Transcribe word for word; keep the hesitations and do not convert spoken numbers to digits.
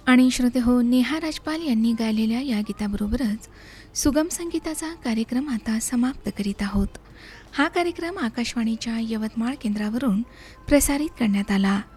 आणि श्रोते हो, नेहा राजपाल यांनी गायलेल्या या गीताबरोबरच सुगम संगीताचा कार्यक्रम आता समाप्त करीत आहोत. हा कार्यक्रम आकाशवाणीच्या यवतमाळ केंद्रावरून प्रसारित करण्यात आला.